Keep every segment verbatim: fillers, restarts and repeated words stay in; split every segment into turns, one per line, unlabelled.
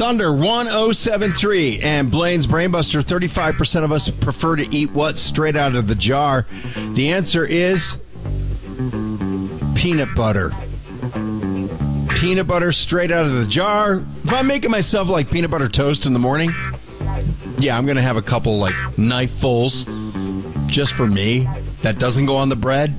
Thunder one oh seven point three and Blaine's Brainbuster. thirty-five percent of us prefer to eat what straight out of the jar? The answer is peanut butter. Peanut butter straight out of the jar. If I'm making myself like peanut butter toast in the morning, yeah, I'm going to have a couple like knifefuls just for me. That doesn't go on the bread.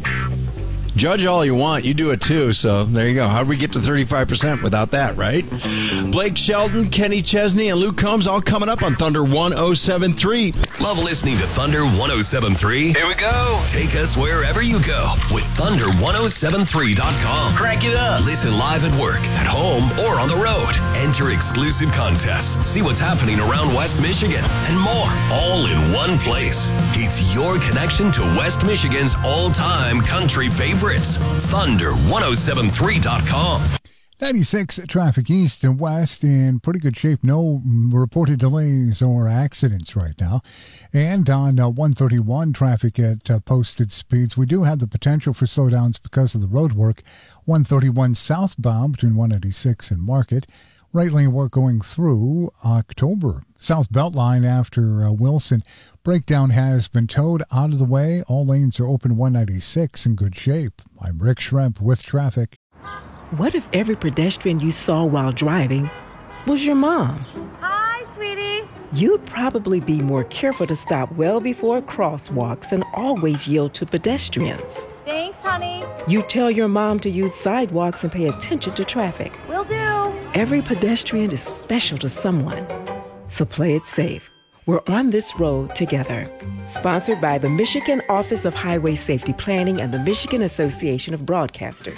Judge all you want. You do it too. So there you go. How do we get to thirty-five percent without that, right? Blake Shelton, Kenny Chesney, and Luke Combs all coming up on Thunder one oh seven point three.
Love listening to Thunder one oh seven point three?
Here we go.
Take us wherever you go with Thunder ten seventy-three dot com.
Crank it up.
Listen live at work, at home, or on the road. Enter exclusive contests. See what's happening around West Michigan and more, all in one place. It's your connection to West Michigan's all-time country favorites. Thunder ten seventy-three dot com.
ninety-six traffic east and west in pretty good shape. No reported delays or accidents right now. And on uh, one thirty-one, traffic at uh, posted speeds. We do have the potential for slowdowns because of the road work. one thirty-one southbound between one eighty-six and Market. Right lane work going through October. South Beltline after uh, Wilson. Breakdown has been towed out of the way. All lanes are open one ninety-six in good shape. I'm Rick Schremp with traffic.
What if every pedestrian you saw while driving was your mom?
Hi, sweetie.
You'd probably be more careful to stop well before crosswalks and always yield to pedestrians.
Thanks, honey.
You tell your mom to use sidewalks and pay attention to traffic.
Will do.
Every pedestrian is special to someone. So play it safe. We're on this road together. Sponsored by the Michigan Office of Highway Safety Planning and the Michigan Association of Broadcasters.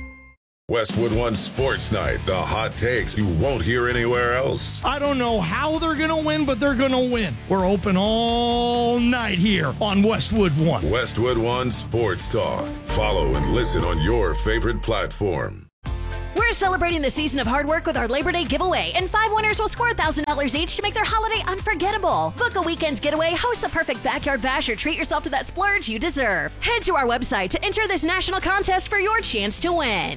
Westwood One Sports Night, the hot takes you won't hear anywhere else.
I don't know how they're going to win, but they're going to win. We're open all night here on Westwood One.
Westwood One Sports Talk. Follow and listen on your favorite platform.
We're celebrating the season of hard work with our Labor Day giveaway, and five winners will score one thousand dollars each to make their holiday unforgettable. Book a weekend getaway, host a perfect backyard bash, or treat yourself to that splurge you deserve. Head to our website to enter this national contest for your chance to win.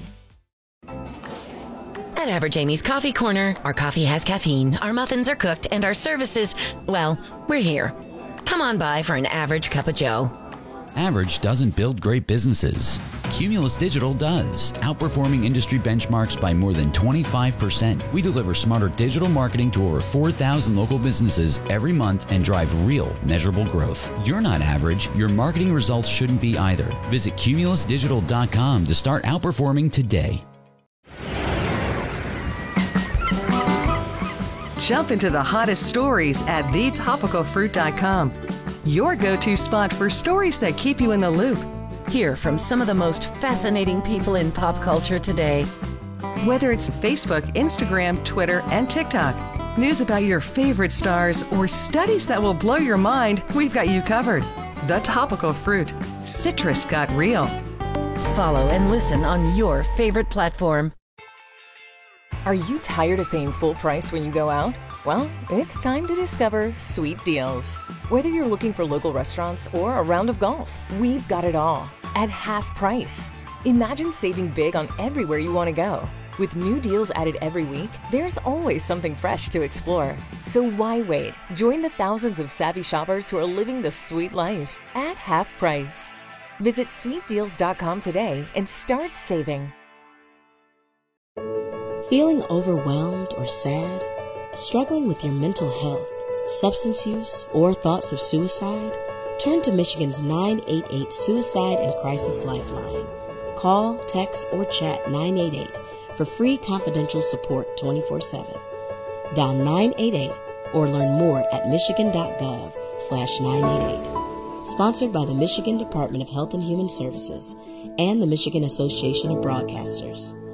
At Average Amy's Coffee Corner, our coffee has caffeine, our muffins are cooked, and our services, well, we're here. Come on by for an average cup of joe.
Average doesn't build great businesses. Cumulus Digital does, outperforming industry benchmarks by more than twenty-five percent. We deliver smarter digital marketing to over four thousand local businesses every month and drive real, measurable growth. You're not average. Your marketing results shouldn't be either. Visit cumulus digital dot com to start outperforming today.
Jump into the hottest stories at the topical fruit dot com. Your go-to spot for stories that keep you in the loop.
Hear from some of the most fascinating people in pop culture today.
Whether it's Facebook, Instagram, Twitter, and TikTok, news about your favorite stars, or studies that will blow your mind, we've got you covered. The Topical Fruit. Citrus got real.
Follow and listen on your favorite platform.
Are you tired of paying full price when you go out? Well, it's time to discover Sweet Deals. Whether you're looking for local restaurants or a round of golf, we've got it all at half price. Imagine saving big on everywhere you want to go. With new deals added every week, there's always something fresh to explore. So why wait? Join the thousands of savvy shoppers who are living the sweet life at half price. Visit sweet deals dot com today and start saving.
Feeling overwhelmed or sad? Struggling with your mental health, substance use, or thoughts of suicide? Turn to Michigan's nine eight eight Suicide and Crisis Lifeline. Call, text, or chat nine eight eight for free confidential support twenty-four seven. Dial nine eight eight or learn more at michigan.gov slash 988. Sponsored by the Michigan Department of Health and Human Services and the Michigan Association of Broadcasters.